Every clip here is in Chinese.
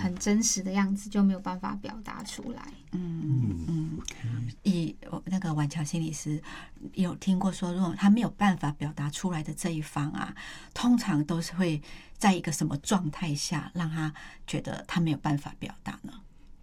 很真实的样子就没有办法表达出来。 以那个婉乔心理师有听过说，如果他没有办法表达出来的这一方啊，通常都是会在一个什么状态下让他觉得他没有办法表达呢？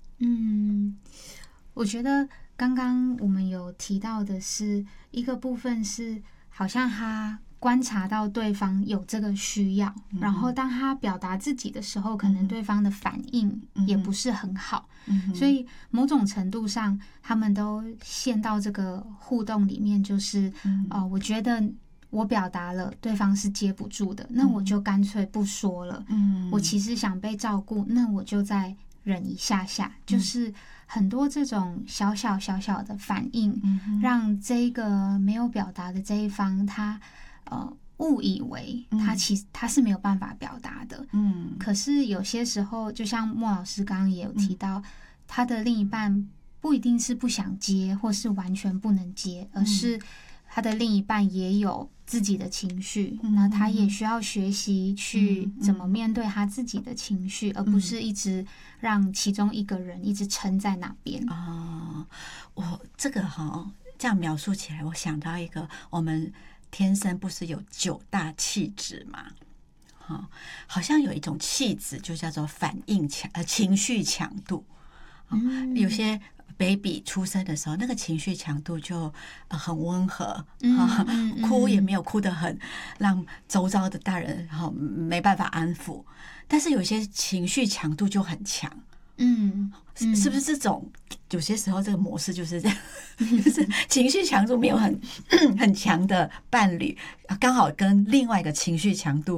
我觉得刚刚我们有提到的是一个部分是好像他观察到对方有这个需要，然后当他表达自己的时候，可能对方的反应也不是很好，所以某种程度上他们都陷到这个互动里面，就是我觉得我表达了，对方是接不住的，那我就干脆不说了。我其实想被照顾，那我就再忍一下下，就是很多这种小小的反应，让这个没有表达的这一方，他误以为他是没有办法表达的。可是有些时候，就像莫老师刚刚也有提到，他的另一半不一定是不想接，或是完全不能接，而是他的另一半也有自己的情绪，那他也需要学习去怎么面对他自己的情绪，而不是一直让其中一个人一直撑在那边。 我这个这样描述起来，我想到一个，我们天生不是有9大气质嘛？好像有一种气质就叫做情绪强度。有些 baby 出生的时候，那个情绪强度就很温和，哭也没有哭得很让周遭的大人没办法安抚，但是有些情绪强度就很强。是不是这种有些时候这个模式就是这样，就是情绪强度没有很强的伴侣，刚好跟另外一个情绪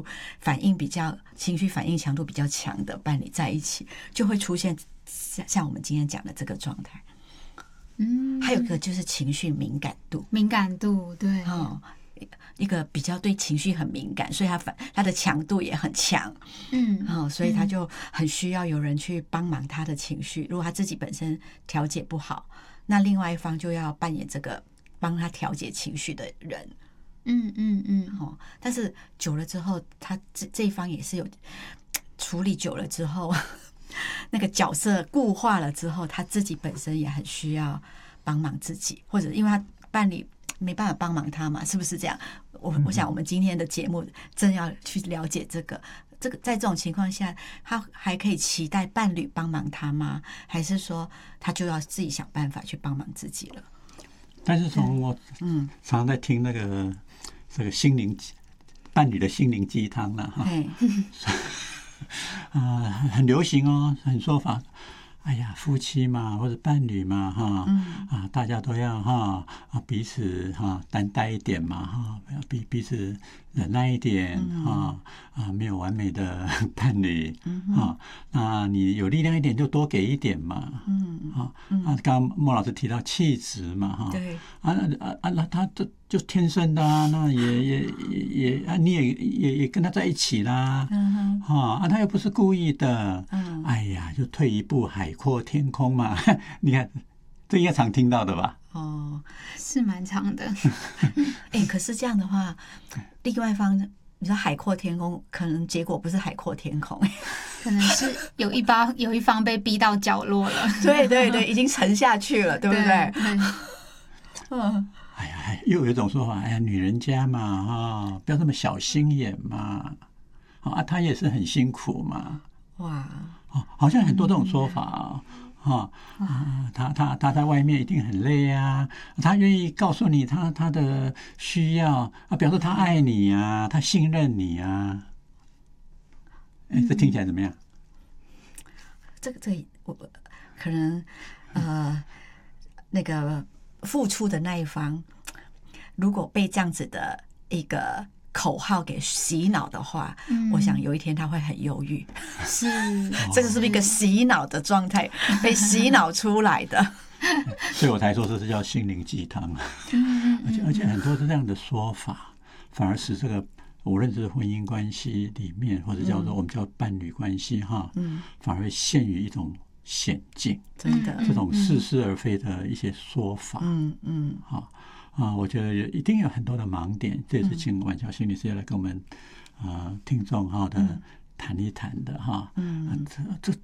反应强度比较强的伴侣在一起，就会出现像我们今天讲的这个状态。还有一个就是情绪敏感度， 对， 一个比较对情绪很敏感，所以他的强度也很强，所以他就很需要有人去帮忙他的情绪。如果他自己本身调节不好，那另外一方就要扮演这个帮他调节情绪的人。但是久了之后，他这一方也是有处理久了之后，那个角色固化了之后，他自己本身也很需要帮忙自己，或者因为他伴侣没办法帮忙他嘛，是不是这样？我想我们今天的节目正要去了解这个在这种情况下，他还可以期待伴侣帮忙他吗？还是说他就要自己想办法去帮忙自己了？ 但是从我常常在听这个伴侣的心灵鸡汤啦，很流行哦，很说法。哎呀，夫妻嘛，或者伴侣嘛，大家都要彼此担待一点嘛，彼此忍耐一点没有完美的伴侣那你有力量一点就多给一点嘛，刚刚莫老师提到气质嘛， 对那他就天生的那你也跟他在一起啦，他又不是故意的，哎呀，就退一步海阔天空嘛，你看这应该常听到的吧？ 是蛮长的。 可是这样的话，另外一方你说海阔天空，可能结果不是海阔天空， 可能是有一方被逼到角落了。 对，已经沉下去了，对不对？ 哎呀，又有一种说法，哎呀，女人家嘛，不要这么小心眼嘛，她也是很辛苦嘛， 哇， 好像很多这种说法他在外面一定很累啊，他愿意告诉你他的需要表示他爱你啊，他信任你啊，这听起来怎么样？ 这我可能那个付出的那一方，如果被这样子的一个口号给洗脑的话，我想有一天他会很忧郁。 是， 这个是不是一个洗脑的状态，被洗脑出来的？ 所以我才说这是叫心灵鸡汤而且很多是这样的说法，反而使这个无论是婚姻关系里面，或者叫做我们叫伴侣关系反而陷于一种险境， 真的， 这种似是而非的一些说法，我觉得一定有很多的盲点，这也是请婉乔心理师来跟我们听众的谈一谈的这